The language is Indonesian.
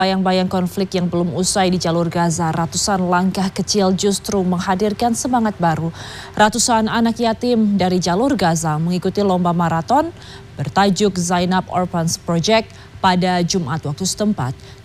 Bayang-bayang konflik yang belum usai di jalur Gaza, ratusan langkah kecil justru menghadirkan semangat baru. Ratusan anak yatim dari jalur Gaza mengikuti lomba maraton bertajuk Zainab Orphans Project pada Jumat waktu setempat.